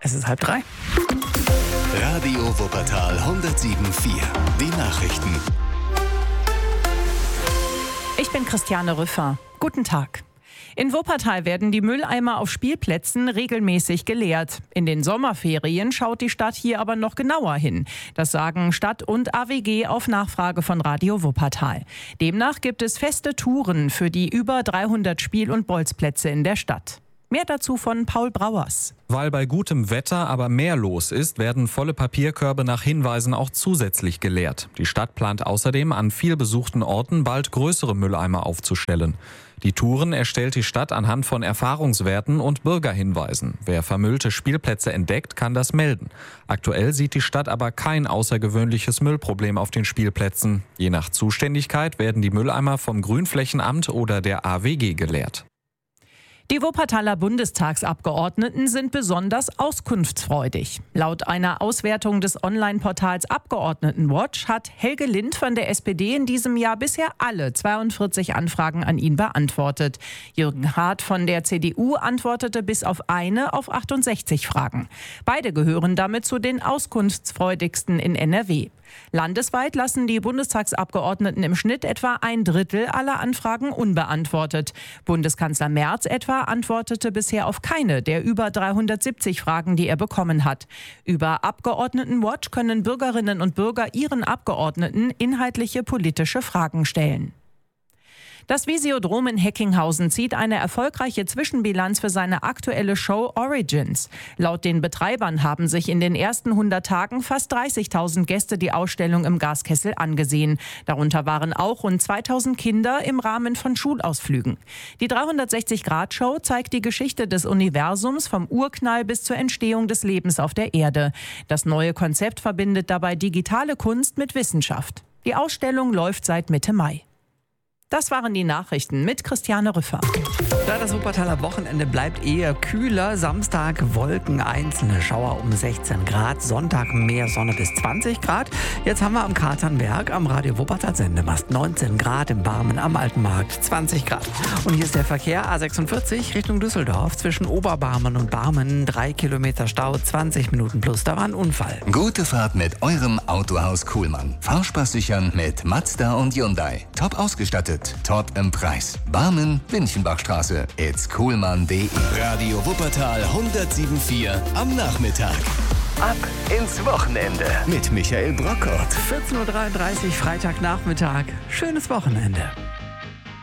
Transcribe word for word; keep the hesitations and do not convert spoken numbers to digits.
Es ist halb drei. Radio Wuppertal hundertsieben Komma vier. Die Nachrichten. Ich bin Christiane Rüffer. Guten Tag. In Wuppertal werden die Mülleimer auf Spielplätzen regelmäßig geleert. In den Sommerferien schaut die Stadt hier aber noch genauer hin. Das sagen Stadt und A W G auf Nachfrage von Radio Wuppertal. Demnach gibt es feste Touren für die über dreihundert Spiel- und Bolzplätze in der Stadt. Mehr dazu von Paul Brauers. Weil bei gutem Wetter aber mehr los ist, werden volle Papierkörbe nach Hinweisen auch zusätzlich geleert. Die Stadt plant außerdem, an viel besuchten Orten bald größere Mülleimer aufzustellen. Die Touren erstellt die Stadt anhand von Erfahrungswerten und Bürgerhinweisen. Wer vermüllte Spielplätze entdeckt, kann das melden. Aktuell sieht die Stadt aber kein außergewöhnliches Müllproblem auf den Spielplätzen. Je nach Zuständigkeit werden die Mülleimer vom Grünflächenamt oder der A W G geleert. Die Wuppertaler Bundestagsabgeordneten sind besonders auskunftsfreudig. Laut einer Auswertung des Online-Portals Abgeordnetenwatch hat Helge Lind von der S P D in diesem Jahr bisher alle zweiundvierzig Anfragen an ihn beantwortet. Jürgen Hart von der C D U antwortete bis auf eine auf achtundsechzig Fragen. Beide gehören damit zu den auskunftsfreudigsten in N R W. Landesweit lassen die Bundestagsabgeordneten im Schnitt etwa ein Drittel aller Anfragen unbeantwortet. Bundeskanzler Merz etwa antwortete bisher auf keine der über dreihundertsiebzig Fragen, die er bekommen hat. Über Abgeordnetenwatch können Bürgerinnen und Bürger ihren Abgeordneten inhaltliche politische Fragen stellen. Das Visiodrom in Heckinghausen zieht eine erfolgreiche Zwischenbilanz für seine aktuelle Show Origins. Laut den Betreibern haben sich in den ersten hundert Tagen fast dreißigtausend Gäste die Ausstellung im Gaskessel angesehen. Darunter waren auch rund zweitausend Kinder im Rahmen von Schulausflügen. Die dreihundertsechzig-Grad-Show zeigt die Geschichte des Universums vom Urknall bis zur Entstehung des Lebens auf der Erde. Das neue Konzept verbindet dabei digitale Kunst mit Wissenschaft. Die Ausstellung läuft seit Mitte Mai. Das waren die Nachrichten mit Christiane Rüffer. Da das Wuppertaler Wochenende bleibt eher kühler. Samstag Wolken, einzelne Schauer um sechzehn Grad. Sonntag mehr Sonne bis zwanzig Grad. Jetzt haben wir am Katernberg am Radio Wuppertal Sendemast neunzehn Grad, im Barmen am Alten Markt zwanzig Grad. Und hier ist der Verkehr A sechsundvierzig Richtung Düsseldorf zwischen Oberbarmen und Barmen. Drei Kilometer Stau, zwanzig Minuten plus. Da war ein Unfall. Gute Fahrt mit eurem Autohaus Kuhlmann. Fahrspaß sichern mit Mazda und Hyundai. Top ausgestattet. Top im Preis. Barmen, Winchenbachstraße. It's kuhlmann punkt de. Radio Wuppertal hundertsieben Komma vier am Nachmittag. Ab ins Wochenende mit Michael Brockert. vierzehn Uhr dreiunddreißig Freitagnachmittag. Schönes Wochenende.